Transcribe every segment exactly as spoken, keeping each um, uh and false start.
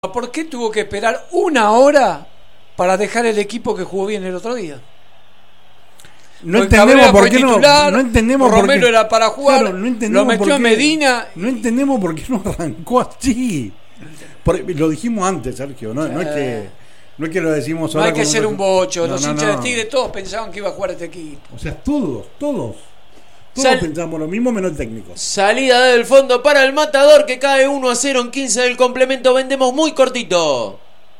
¿Por qué tuvo que esperar una hora para dejar el equipo que jugó bien el otro día? No Porque entendemos por qué titular, no, no entendemos Romero por qué, era para jugar, claro, no lo metió a Medina. No entendemos por qué no arrancó así. Por, lo dijimos antes, Sergio, no, sí. no es que no es que lo decimos ahora. No hay que ser un bocho, no, los no, hinchas no. del Tigre todos pensaban que iba a jugar este equipo. O sea, todos, todos. Todos Sal- pensamos lo mismo menos el técnico. Salida del fondo para el Matador que cae uno a cero en quince del complemento. Vendemos muy cortito.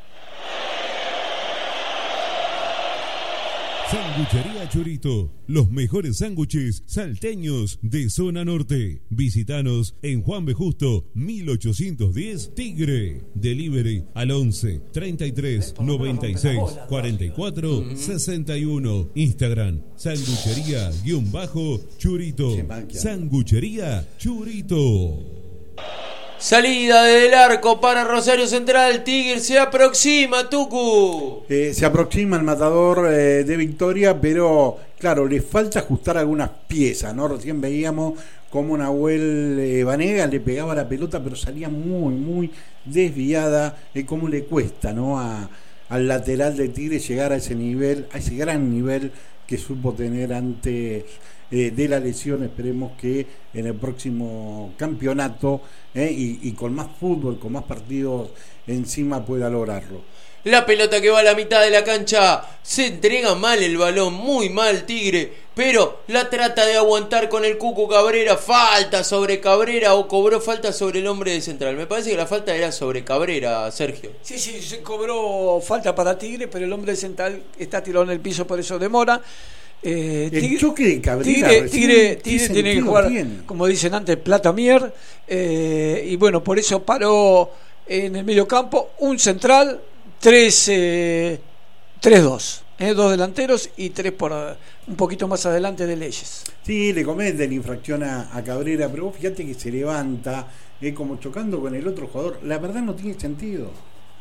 Sanguchería Churito, los mejores sándwiches salteños de zona norte. Visítanos en Juan B. Justo, mil ochocientos diez, Tigre. Delivery al once, treinta y tres, noventa y seis, cuarenta y cuatro, sesenta y uno. Instagram, sanguchería-churito. Sanguchería Churito. Salida del arco para Rosario Central. Tigre se aproxima, Tucu. Eh, se aproxima el Matador eh, de Victoria, pero claro, le falta ajustar algunas piezas, ¿no? Recién veíamos cómo Nahuel eh, Banega le pegaba la pelota, pero salía muy, muy desviada. Eh, cómo le cuesta, ¿no? A, al lateral de Tigre llegar a ese nivel, a ese gran nivel que supo tener antes eh, de la lesión. Esperemos que en el próximo campeonato eh, y, y con más fútbol, con más partidos encima pueda lograrlo. La pelota que va a la mitad de la cancha. Se entrega mal el balón, muy mal Tigre, pero la trata de aguantar con el Cucu Cabrera. Falta sobre Cabrera, o cobró falta sobre el hombre de Central. Me parece que la falta era sobre Cabrera, Sergio. Sí, sí, se cobró falta para Tigre, pero el hombre de Central está tirado en el piso, por eso demora. Eh, el tigre, choque de Cabrera Tigre, tigre, tigre tiene que jugar, tiene? como dicen antes, plata mier, eh, y bueno, por eso paró en el medio campo un central, tres eh, tres dos, eh, dos delanteros y tres por uh, un poquito más adelante de Leyes. Sí, le cometen la infracción a, a Cabrera, pero vos fíjate que se levanta eh, como chocando con el otro jugador. La verdad no tiene sentido.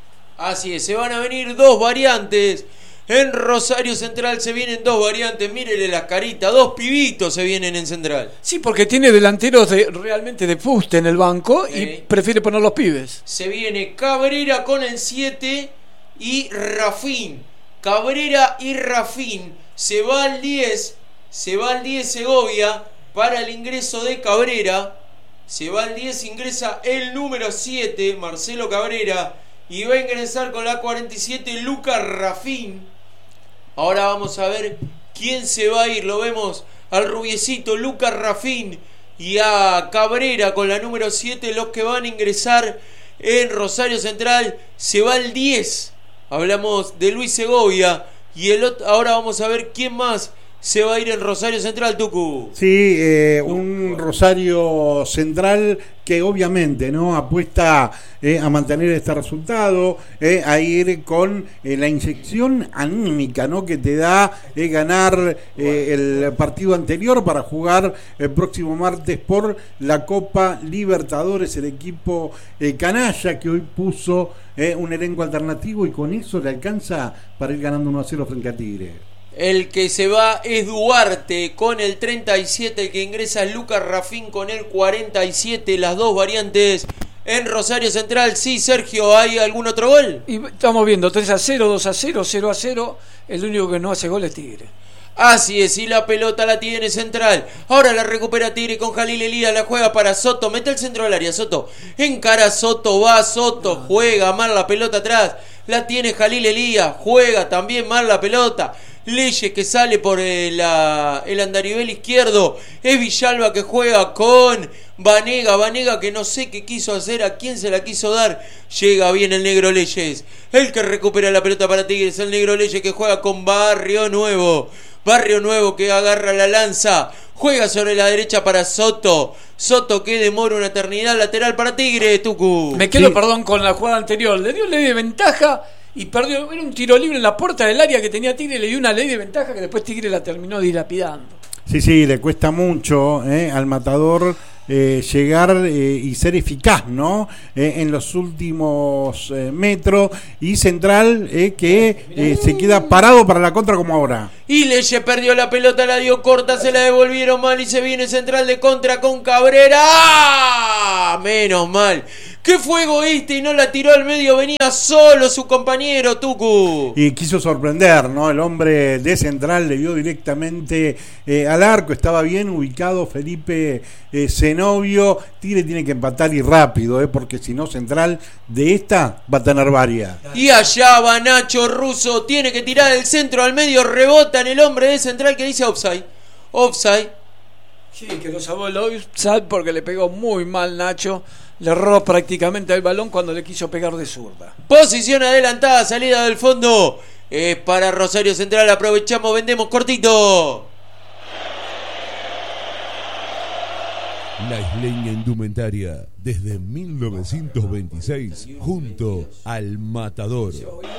Así es, se van a venir dos variantes. En Rosario Central se vienen dos variantes. Mírele la carita, dos pibitos se vienen en Central. Sí, porque tiene delanteros de, realmente de fuste en el banco y eh. prefiere poner los pibes. Se viene Cabrera con el siete y Rafín. Cabrera y Rafín. Se va al diez. Se va al diez Segovia para el ingreso de Cabrera. Se va al diez, ingresa el número siete, Marcelo Cabrera. Y va a ingresar con la cuarenta y siete, Lucas Rafín. Ahora vamos a ver quién se va a ir. Lo vemos al rubiecito Lucas Rafín y a Cabrera con la número siete, los que van a ingresar en Rosario Central. Se va el diez. Hablamos de Luis Segovia. Y el otro, ahora vamos a ver quién más se va a ir en Rosario Central, Tucu. Sí, eh, un Rosario Central que obviamente no apuesta eh, a mantener este resultado, eh, a ir con eh, la inyección anímica, ¿no? Que te da eh, ganar eh, el partido anterior para jugar el próximo martes por la Copa Libertadores. El equipo eh, canalla que hoy puso eh, un elenco alternativo y con eso le alcanza para ir ganando uno a cero frente a Tigre. El que se va es Duarte con el treinta y siete, el que ingresa es Lucas Rafín con el cuarenta y siete, las dos variantes en Rosario Central. Sí, Sergio, ¿hay algún otro gol? Y estamos viendo tres a cero, dos a cero, cero a cero, el único que no hace gol es Tigre. Así es, y la pelota la tiene Central. Ahora la recupera Tigre con Jalil Elías, la juega para Soto, mete el centro del área, Soto. Encara Soto, va Soto, juega mal la pelota atrás. La tiene Jalil Elías, juega también mal la pelota. Leyes que sale por el, la, el andarivel izquierdo. Es Villalba que juega con Banega. Banega que no sé qué quiso hacer, a quién se la quiso dar. Llega bien el negro Leyes. El que recupera la pelota para Tigres, el negro Leyes que juega con Barrio Nuevo. Barrio Nuevo que agarra la lanza. Juega sobre la derecha para Soto. Soto que demora una eternidad. Lateral para Tigre, Tucu. Me quedo, Sí. perdón, con la jugada anterior. Le dio ley de ventaja y perdió. Era un tiro libre en la puerta del área que tenía Tigre. Le dio una ley de ventaja que después Tigre la terminó dilapidando. Sí, sí, le cuesta mucho eh, al Matador eh, llegar eh, y ser eficaz, ¿no? Eh, en los últimos eh, metros. Y Central eh, que eh, se queda parado para la contra como ahora. Y Leye perdió la pelota, la dio corta, se la devolvieron mal y se viene Central de contra con Cabrera. ¡Ah! Menos mal. Que fue egoísta y no la tiró al medio, venía solo su compañero Tucu. Y quiso sorprender, ¿no? El hombre de Central le dio directamente eh, al arco, estaba bien ubicado Felipe eh, Zenobio. Tigre tiene que empatar y rápido, ¿eh? Porque si no Central de esta va a tener varias. Y allá va Nacho Russo, tiene que tirar el centro al medio, rebota en el hombre de Central que dice offside. Offside. Sí, que lo salvó el offside porque le pegó muy mal Nacho. Le erró prácticamente el balón cuando le quiso pegar de zurda. Posición adelantada, salida del fondo. Es para Rosario Central, aprovechamos, vendemos cortito. La Isleña Indumentaria, desde mil novecientos veintiséis, junto al Matador.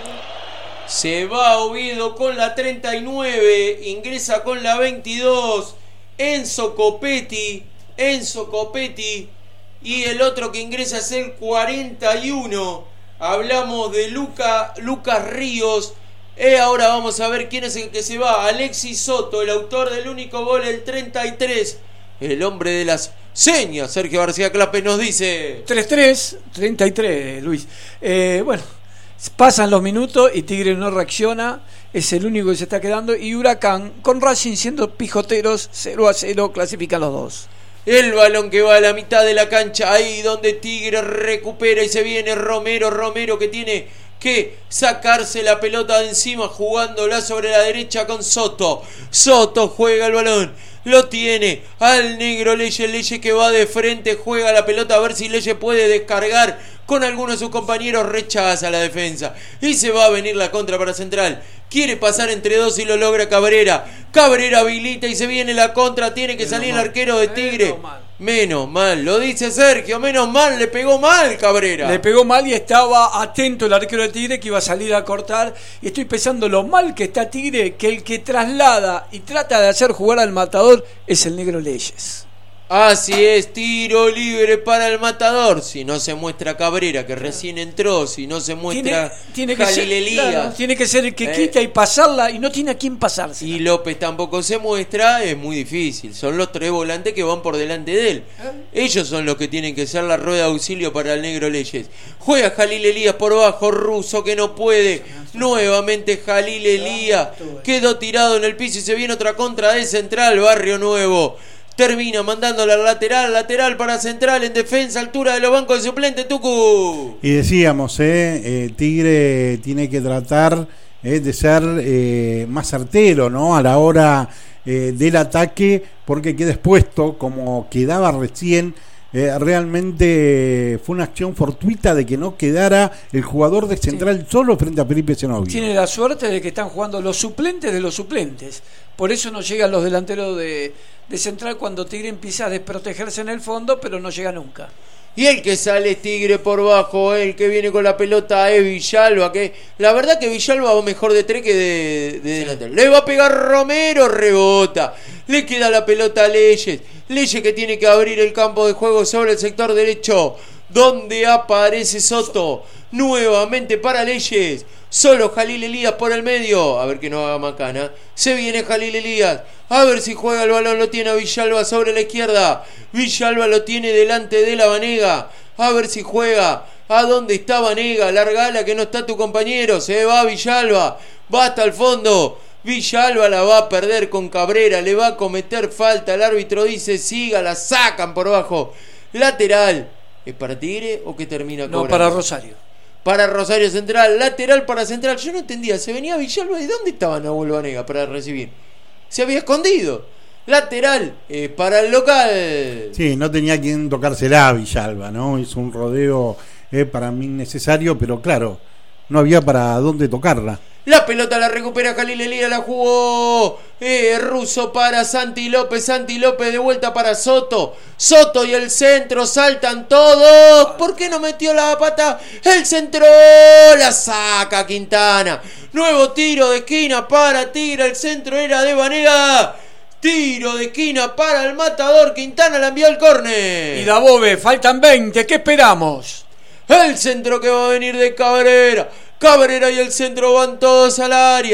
Se va Oviedo con la treinta y nueve, ingresa con la veintidós, Enzo Copetti, Enzo Copetti. Y el otro que ingresa es el cuarenta y uno. Hablamos de Luca, Lucas Ríos. Eh, ahora vamos a ver quién es el que se va. Alexis Soto, el autor del único gol, el treinta y tres. El hombre de las señas, Sergio García Clape, nos dice tres tres, treinta y tres, Luis. Eh, bueno, pasan los minutos y Tigre no reacciona. Es el único que se está quedando. Y Huracán, con Racing siendo pijoteros, cero a cero, clasifican los dos. El balón que va a la mitad de la cancha, ahí donde Tigre recupera y se viene Romero, Romero que tiene que sacarse la pelota de encima jugándola sobre la derecha con Soto. Soto juega el balón, lo tiene al negro Leye, Leye que va de frente, juega la pelota a ver si Leye puede descargar con alguno de sus compañeros, rechaza la defensa y se va a venir la contra para Central. Quiere pasar entre dos y lo logra Cabrera. Cabrera habilita y se viene la contra. Tiene que menos salir mal. El arquero de Tigre. Menos mal. menos mal, lo dice Sergio. Menos mal, le pegó mal Cabrera. Le pegó mal y estaba atento el arquero de Tigre que iba a salir a cortar. Y estoy pensando lo mal que está Tigre, que el que traslada y trata de hacer jugar al Matador es el negro Leyes. Así es, tiro libre para el Matador. Si no se muestra Cabrera, que recién entró, si no se muestra tiene, tiene Jalil Elías, claro, tiene que ser el que eh. quita y pasarla, y no tiene a quién pasarse. Y López tampoco se muestra, es muy difícil. Son los tres volantes que van por delante de él. ¿Eh? Ellos son los que tienen que ser la rueda de auxilio para el negro Leyes. Juega Jalil Elías por bajo, Russo que no puede. Nuevamente Jalil Elías quedó tirado en el piso y se viene otra contra de Central, Barrio Nuevo. Termina mandándola al lateral, lateral para Central en defensa, altura de los bancos de suplente, Tucu. Y decíamos, eh, eh, Tigre tiene que tratar eh, de ser eh, más certero, ¿no? A la hora eh, del ataque, porque queda expuesto, como quedaba recién. Eh, realmente fue una acción fortuita de que no quedara el jugador de Central sí. solo frente a Felipe Zenobio. Tiene la suerte de que están jugando los suplentes de los suplentes. Por eso no llegan los delanteros de, de Central cuando Tigre empieza a desprotegerse en el fondo, pero no llega nunca. Y el que sale Tigre por bajo, el que viene con la pelota es Villalba, que la verdad que Villalba va mejor de tres que de, de delantero. Le va a pegar Romero, rebota. Le queda la pelota a Leyes. Leyes que tiene que abrir el campo de juego sobre el sector derecho, donde aparece Soto. Nuevamente para Leyes. Solo Jalil Elías por el medio. A ver que no haga macana. Se viene Jalil Elías. A ver si juega el balón. Lo tiene a Villalba sobre la izquierda. Villalba lo tiene delante de la Vanega. A ver si juega. ¿A dónde está Vanega? Largala que no está tu compañero. Se va Villalba. Va hasta el fondo. Villalba la va a perder con Cabrera. Le va a cometer falta. El árbitro dice siga. La sacan por abajo. Lateral. ¿Es para Tigre o que termina cobrando? No, para Rosario. Para Rosario Central, lateral para Central. Yo no entendía, se venía Villalba. ¿De dónde estaba Nahuel Vanega para recibir? Se había escondido. Lateral eh, para el local. Sí, no tenía quien tocársela Villalba, ¿no? Hizo un rodeo eh, para mí innecesario, pero claro, no había para dónde tocarla. La pelota la recupera Jalil Elías, la jugó eh, Russo para Santi López, Santi López de vuelta para Soto, Soto y el centro, saltan todos, ¿por qué no metió la pata? El centro, la saca Quintana, nuevo tiro de esquina para Tigre, el centro era de Vanega, tiro de esquina para el Matador, Quintana la envió al córner. Y Dabove, faltan veinte, ¿qué esperamos? El centro que va a venir de Cabrera. Cabrera y el centro van todos al área.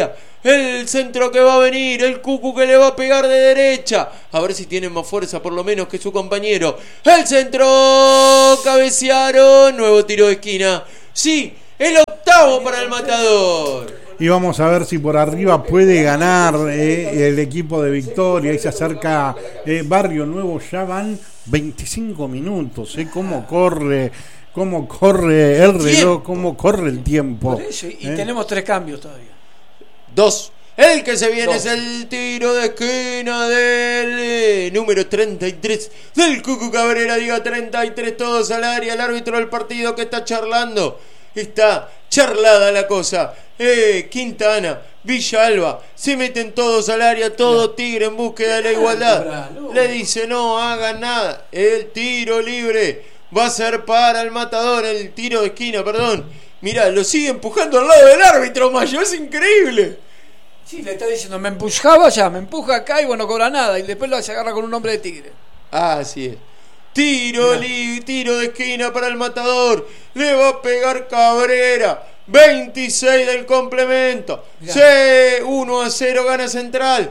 El centro que va a venir, el Cucu que le va a pegar de derecha. A ver si tiene más fuerza por lo menos que su compañero. El centro, cabecearon, nuevo tiro de esquina. Sí, el octavo para el Matador. Y vamos a ver si por arriba puede ganar eh, el equipo de Victoria. Ahí se acerca eh, Barrio Nuevo, ya van veinticinco minutos. Eh, cómo corre, cómo corre el reloj, cómo corre el tiempo. Por eso, y eh. tenemos tres cambios todavía. Dos. El que se viene Dos. es el tiro de esquina del eh, número treinta y tres del Cucu Cabrera. Diga treinta y tres, todos al área. El árbitro del partido que está charlando. Está charlada la cosa. Eh, Quintana, Villalba, se meten todos al área, todo Tigre en búsqueda de la igualdad. Le dice no hagan nada. El tiro libre va a ser para el Matador, el tiro de esquina, perdón. Mirá, lo sigue empujando al lado del árbitro, Mayo, es increíble. Sí, le está diciendo, me empujaba ya, me empuja acá y bueno, no cobra nada. Y después lo se agarra con un hombre de Tigre. Así es. Tiro, li, tiro de esquina para el Matador. Le va a pegar Cabrera. veintiséis del complemento. C, uno a cero gana Central.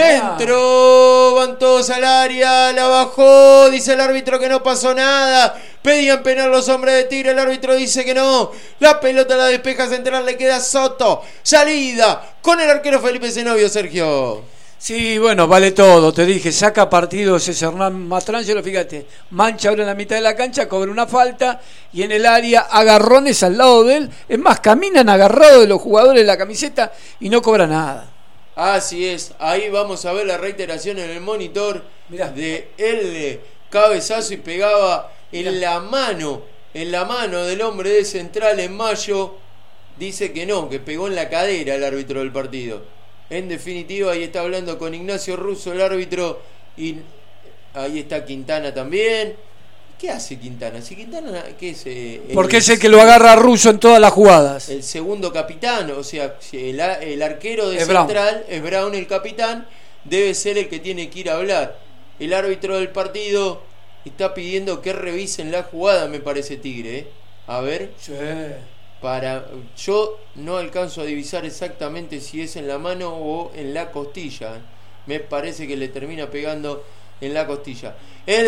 Centro. Van todos al área. La bajó. Dice el árbitro que no pasó nada. Pedían penal los hombres de Tigre. El árbitro dice que no. La pelota la despeja Central. Le queda Soto. Salida con el arquero Felipe Zenobio, Sergio. Sí, bueno, vale todo, te dije, saca partido ese Hernán Mastrangelo, fíjate, mancha ahora en la mitad de la cancha, cobra una falta y en el área agarrones al lado de él, es más, caminan agarrados de los jugadores de la camiseta y no cobra nada. Así es, ahí vamos a ver la reiteración en el monitor. Mirá. De el cabezazo y pegaba en Mirá. la mano, en la mano del hombre de Central en Mayo. Dice que no, que pegó en la cadera el árbitro del partido. En definitiva, ahí está hablando con Ignacio Russo, el árbitro, y ahí está Quintana también. ¿Qué hace Quintana? Si Quintana, ¿qué es? Eh, Porque es el que lo agarra a Russo en todas las jugadas. El segundo capitán, o sea, el, el arquero de Es Central, Brown. es Brown el capitán, debe ser el que tiene que ir a hablar. El árbitro del partido está pidiendo que revisen la jugada, me parece Tigre, ¿eh? A ver. Sí. Para, yo no alcanzo a divisar exactamente si es en la mano o en la costilla. Me parece que le termina pegando en la costilla. El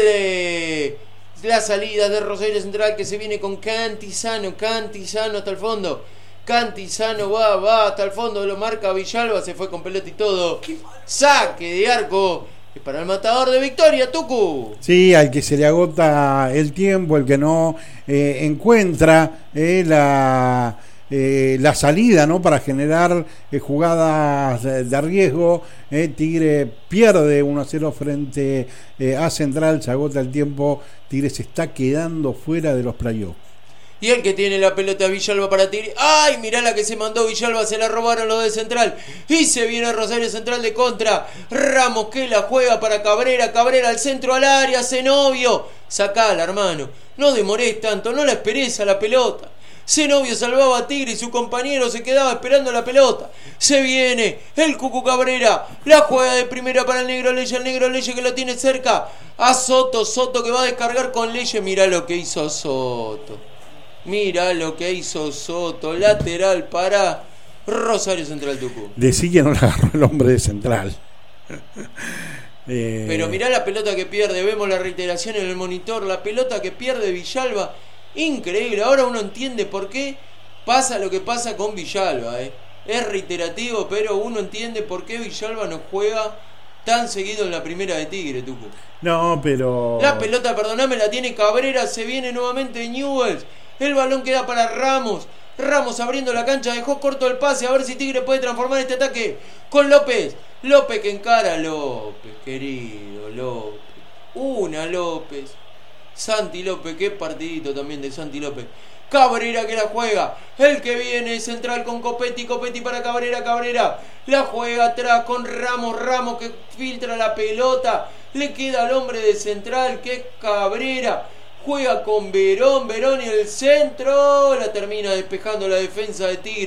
de la salida de Rosario Central que se viene con Cantizano, Cantizano hasta el fondo. Cantizano va, va hasta el fondo, lo marca Villalba, se fue con pelota y todo. Saque de arco para el Matador de Victoria, Tucu. Sí, al que se le agota el tiempo, el que no eh, encuentra eh, la, eh, la salida, ¿no?, para generar eh, jugadas de, de riesgo. eh, Tigre pierde uno a cero frente eh, a Central, se agota el tiempo, Tigre se está quedando fuera de los playoffs. Y el que tiene la pelota Villalba para Tigre. ¡Ay! Mirá la que se mandó Villalba. Se la robaron los de Central. Y se viene Rosario Central de contra. Ramos que la juega para Cabrera. Cabrera al centro al área. Zenobio. Sacala, hermano. No demorés tanto. No la esperes a la pelota. Zenobio salvaba a Tigre y su compañero se quedaba esperando la pelota. Se viene el Cucu Cabrera. La juega de primera para el Negro Leye. El Negro Leye que lo tiene cerca a Soto. Soto que va a descargar con Leye. Mirá lo que hizo Soto. Mira lo que hizo Soto, lateral para Rosario Central, Tucu. Decí que no la agarró el hombre de Central. eh... Pero mirá la pelota que pierde, vemos la reiteración en el monitor, la pelota que pierde Villalba, increíble. Ahora uno entiende por qué pasa lo que pasa con Villalba, ¿eh? Es reiterativo, pero uno entiende por qué Villalba no juega tan seguido en la primera de Tigre, Tucu. No, pero... La pelota, perdóname, la tiene Cabrera, se viene nuevamente Newells. El balón queda para Ramos. Ramos abriendo la cancha, dejó corto el pase. A ver si Tigre puede transformar este ataque con López. López que encara a López, querido López. Una López. Santi López, qué partidito también de Santi López. Cabrera que la juega. El que viene Central con Copetti. Copetti para Cabrera. Cabrera la juega atrás con Ramos. Ramos que filtra la pelota. Le queda al hombre de Central que es Cabrera. Juega con Verón, Verón y el centro. La termina despejando la defensa de Tigre.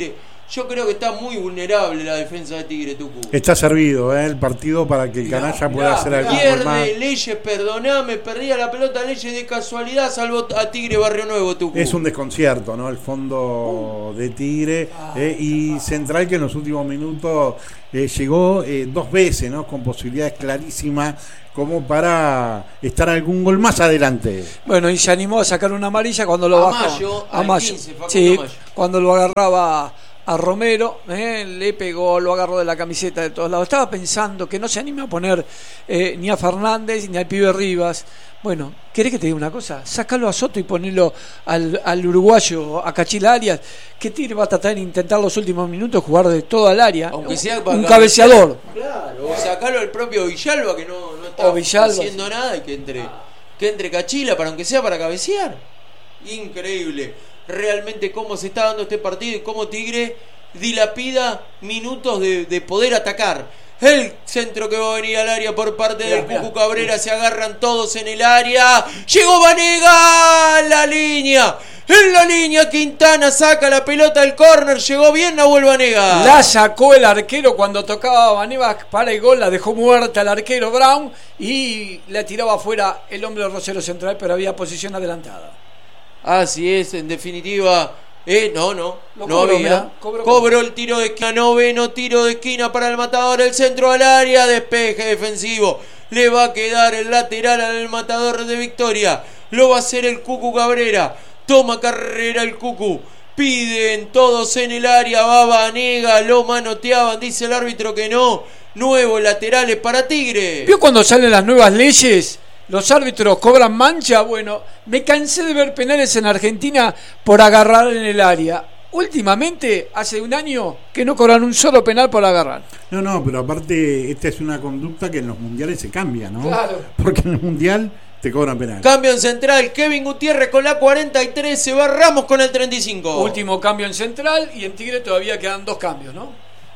Yo creo que está muy vulnerable la defensa de Tigre, Tucu. Está servido ¿eh? el partido para que el Mirá, canalla mirá, pueda hacer algo pierde, más. Leyes, perdoname, perdía la pelota Leyes de casualidad, salvo a Tigre Barrio Nuevo, Tucu. Es un desconcierto, ¿no? El fondo de Tigre eh, y Central, que en los últimos minutos eh, llegó eh, dos veces, ¿no? Con posibilidades clarísimas como para estar algún gol más adelante. Bueno, y se animó a sacar una amarilla cuando lo A bajó. Mayo, a al Mayo. quince, Facundo Sí, Mayo. cuando lo agarraba a Romero, eh, le pegó, lo agarró de la camiseta de todos lados. Estaba pensando que no se anime a poner eh, ni a Fernández ni al pibe Rivas. Bueno, ¿querés que te diga una cosa? Sácalo a Soto y ponelo al, al uruguayo, a Cachila Arias, que Tigre va a tratar de intentar los últimos minutos jugar de todo el área. Aunque un, sea un cabeceador. Claro, o sacarlo al propio Villalba, que no, no está O Villalba, haciendo sí. nada, y que entre, que entre Cachila, para aunque sea para cabecear. Increíble. Realmente cómo se está dando este partido y cómo Tigre dilapida minutos de, de poder atacar. El centro que va a venir al área por parte del Cucu Cabrera, se agarran todos en el área. Llegó Vanega, la línea. En la línea Quintana saca la pelota del córner, llegó bien Nahuel Vanega. La sacó el arquero cuando tocaba Vanega para el gol, la dejó muerta el arquero Brown y la tiraba afuera el hombre de Rosario Central, pero había posición adelantada. Así es, en definitiva. Eh, no, no, Lo no cobró, había. mirá, cobró, Cobró cobró. el tiro de esquina, noveno tiro de esquina para el Matador, el centro al área, despeje defensivo. Le va a quedar el lateral al Matador de Victoria. Lo va a hacer el Cucu Cabrera. Toma carrera el Cucu. Piden todos en el área, va Vanega, lo manoteaban, dice el árbitro que no. Nuevos laterales para Tigre. ¿Vio cuando salen las nuevas leyes? Los árbitros cobran mancha. Bueno, me cansé de ver penales en Argentina por agarrar en el área. Últimamente, hace un año que no cobran un solo penal por agarrar. No, no, pero aparte esta es una conducta que en los mundiales se cambia, ¿no? Claro. Porque en el mundial te cobran penal. Cambio en central, Kevin Gutiérrez con la cuarenta y tres, se va Ramos con el treinta y cinco. Último cambio en Central y en Tigre todavía quedan dos cambios, ¿no?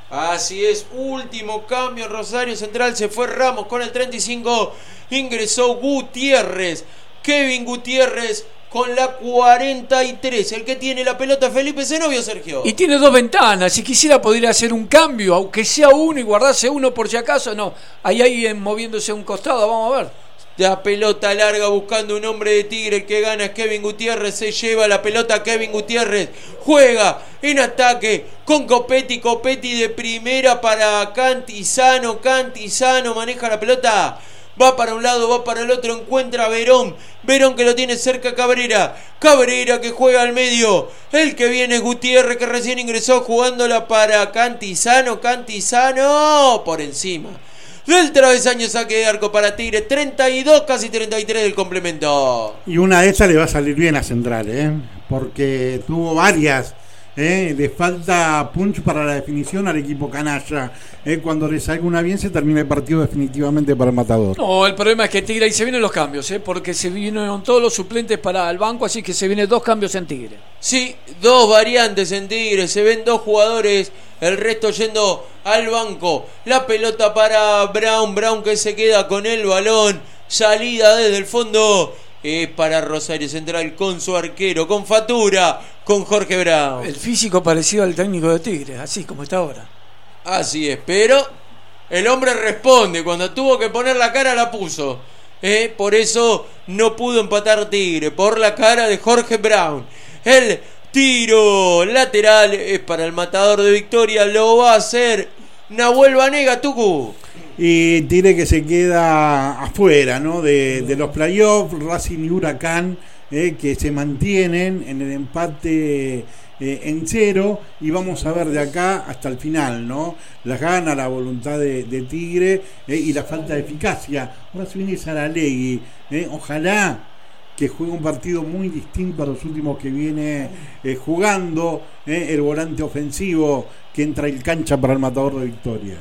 Así es, último cambio en Rosario Central, se fue Ramos con el treinta y cinco, ingresó Gutiérrez, Kevin Gutiérrez con la cuarenta y tres, el que tiene la pelota Felipe Zenobio, Sergio. Y tiene dos ventanas, si quisiera podría hacer un cambio, aunque sea uno y guardarse uno por si acaso, no, hay alguien moviéndose a un costado, vamos a ver. La pelota larga buscando un hombre de Tigre, el que gana es Kevin Gutiérrez, se lleva la pelota Kevin Gutiérrez, juega en ataque con Copetti, Copetti de primera para Cantizano, Cantizano maneja la pelota, va para un lado, va para el otro, encuentra a Verón, Verón que lo tiene cerca Cabrera, Cabrera que juega al medio, el que viene es Gutiérrez que recién ingresó jugándola para Cantizano, Cantizano por encima del travesaño, saque de arco para Tigre, treinta y dos, casi treinta y tres del complemento. Y una de estas le va a salir bien a Central, ¿eh? Porque tuvo varias. ¿eh? Le falta punch para la definición al equipo canalla. ¿eh? Cuando le salga una bien, se termina el partido definitivamente para el Matador. No, el problema es que Tigre ahí se vienen los cambios, ¿eh? Porque se vinieron todos los suplentes para el banco, así que se vienen dos cambios en Tigre. Sí, dos variantes en Tigre, se ven dos jugadores, el resto yendo al banco. La pelota para Brown, Brown que se queda con el balón, salida desde el fondo, es para Rosario Central con su arquero, con Fatura, con Jorge Brown. El físico parecido al técnico de Tigre, así como está ahora. Así es, pero el hombre responde, cuando tuvo que poner la cara la puso. ¿eh? Por eso no pudo empatar Tigre, por la cara de Jorge Brown. El tiro lateral es para el Matador de Victoria, lo va a hacer Nahuel Vanega, Tucu. Y Tigre que se queda afuera, ¿no? De, de los playoffs, Racing y Huracán, eh, que se mantienen en el empate eh, en cero, y vamos a ver de acá hasta el final, ¿no? Las ganas, la voluntad de, de Tigre eh, y la falta de eficacia. Ahora se viene Saralegui, eh, ojalá que juegue un partido muy distinto a los últimos que viene eh, jugando, eh, el volante ofensivo que entra en cancha para el Matador de Victoria.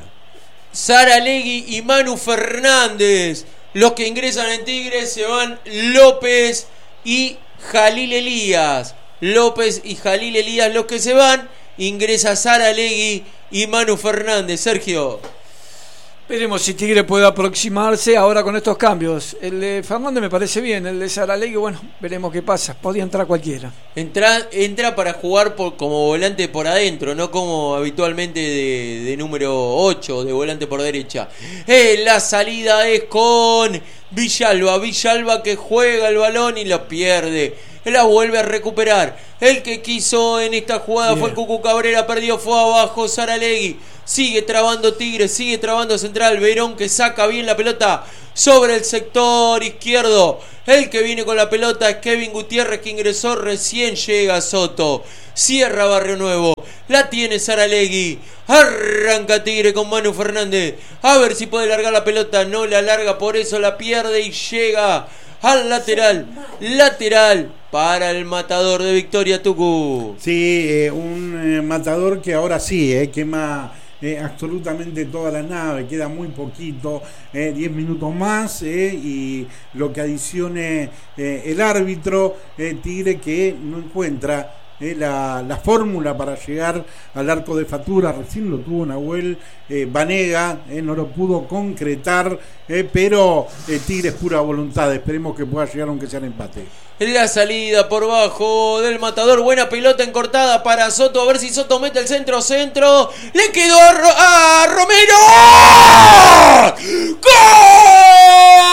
Saralegui y Manu Fernández, los que ingresan en Tigre, se van López y Jalil Elías. López y Jalil Elías los que se van, ingresa Saralegui y Manu Fernández. Sergio. Veremos si Tigre puede aproximarse ahora con estos cambios. El de Fernández me parece bien, el de Saralegui, bueno, veremos qué pasa. Podía entrar cualquiera. Entra, entra para jugar por, como volante por adentro, no como habitualmente de, de número ocho, de volante por derecha. Eh, la salida es con Villalba. Villalba que juega el balón y lo pierde. La vuelve a recuperar. El que quiso en esta jugada bien. Fue el Cucu Cabrera, perdió, fue abajo Saralegui. Sigue trabando Tigre, sigue trabando Central. Verón que saca bien la pelota sobre el sector izquierdo. El que viene con la pelota es Kevin Gutiérrez, que ingresó recién. Llega Soto, cierra Barrio Nuevo, la tiene Saralegui. Arranca Tigre con Manu Fernández, a ver si puede largar la pelota. No la larga, por eso la pierde y llega al lateral. Lateral para el matador de Victoria, Tucu. Sí, eh, un eh, matador que ahora sí eh, quema Eh, absolutamente toda la nave, queda muy poquito, eh, diez minutos más eh, y lo que adicione eh, el árbitro, eh, Tigre que no encuentra eh, la, la fórmula para llegar al arco de Fatura. Recién lo tuvo Nahuel eh, Banega, eh, no lo pudo concretar, eh, pero eh, Tigre es pura voluntad, esperemos que pueda llegar aunque sea en empate. La salida por bajo del matador. Buena pelota encortada para Soto. A ver si Soto mete el centro. Centro. Le quedó a, Ro- a Romero. ¡Gol!